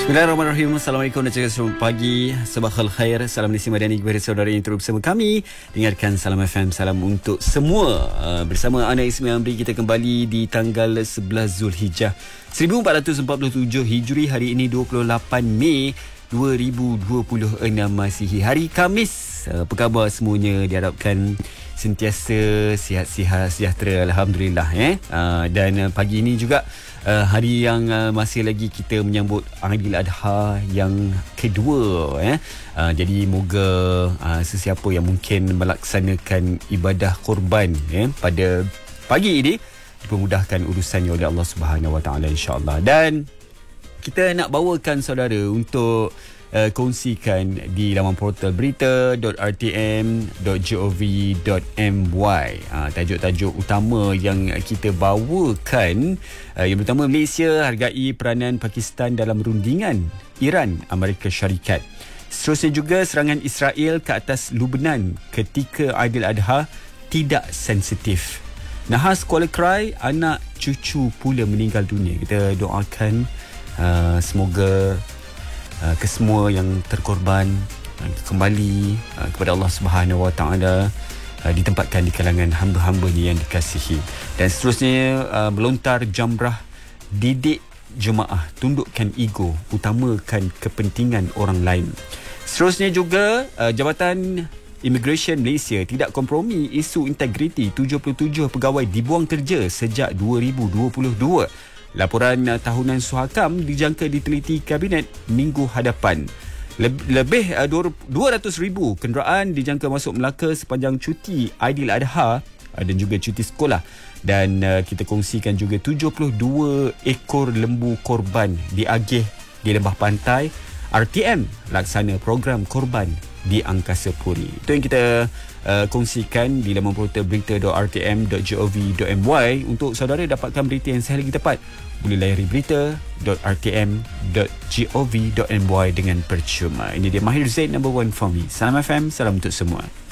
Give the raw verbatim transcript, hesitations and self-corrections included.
Bismillahirrahmanirrahim. Assalamualaikum dan selamat pagi. Sabakhul khair. Salam Nisi Madani kepada saudara yang terus bersama kami. Dengarkan Salam F M. Salam untuk semua. uh, Bersama Ana Ismail Amri, kita kembali di tanggal sebelas Zulhijjah seribu empat ratus empat puluh tujuh Hijri. Hari ini dua puluh lapan Mei dua ribu dua puluh enam Masihi, hari Khamis. uh, Apa khabar semuanya? Diharapkan sentiasa sihat-sihat, sejahtera, alhamdulillah eh. uh, Dan uh, pagi ini juga Uh, hari yang uh, masih lagi kita menyambut Aidil Adha yang kedua eh. uh, Jadi moga uh, sesiapa yang mungkin melaksanakan ibadah korban eh, pada pagi ini dipermudahkan urusannya oleh Allah Subhanahu Wa Taala, insya-Allah. Dan kita nak bawakan saudara untuk Uh, kongsikan di laman portal berita dot r t m dot gov dot m y. uh, Tajuk-tajuk utama yang kita bawakan. uh, Yang pertama, Malaysia hargai peranan Pakistan dalam rundingan Iran Amerika Syarikat. Seterusnya juga, serangan Israel ke atas Lubnan ketika Aidil Adha tidak sensitif. Nahas Kuala Krai, anak cucu pula meninggal dunia. Kita doakan uh, semoga Uh, kesemua yang terkorban uh, kembali uh, kepada Allah Subhanahu Wa Taala, uh, ditempatkan di kalangan hamba-hambanya yang dikasihi. Dan seterusnya, uh, melontar jamrah, didik jemaah, tundukkan ego, utamakan kepentingan orang lain. Seterusnya juga, uh, Jabatan Immigration Malaysia tidak kompromi isu integriti, tujuh puluh tujuh pegawai dibuang kerja sejak dua ribu dua puluh dua. Laporan uh, tahunan Suhakam dijangka diteliti Kabinet minggu hadapan. Leb- lebih uh, dua ratus ribu kenderaan dijangka masuk Melaka sepanjang cuti Aidil Adha uh, dan juga cuti sekolah. Dan uh, kita kongsikan juga tujuh puluh dua ekor lembu korban diagih di lembah pantai. R T M laksana program korban di Angkasa Puri. Itu yang kita uh, kongsikan di laman portal berita dot r t m dot gov dot m y. Untuk saudara dapatkan berita yang sehari lagi tepat, boleh layari berita dot r t m dot gov dot m y dengan percuma. Ini dia Mahir Zaid, number one for me. Salam F M, salam untuk semua.